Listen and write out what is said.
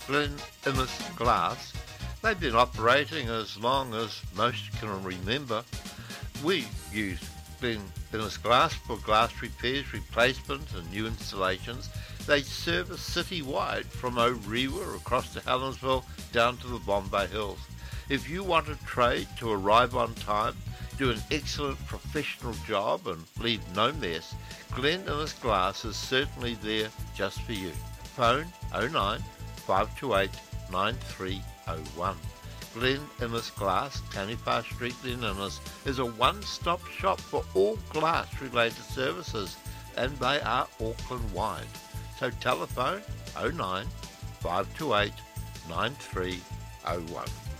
Glen Innes Glass. They've been operating as long as most can remember. We use Glen Innes Glass for glass repairs, replacement and new installations. They service city-wide from Orewa across to Helensville down to the Bombay Hills. If you want a trade to arrive on time, do an excellent professional job and leave no mess, Glen Innes Glass is certainly there just for you. Phone 09 528 9301. Glen Innes Glass, Taniwha Street, Glen Innes, is a one-stop shop for all glass-related services, and they are Auckland-wide. So telephone 09 528 9301.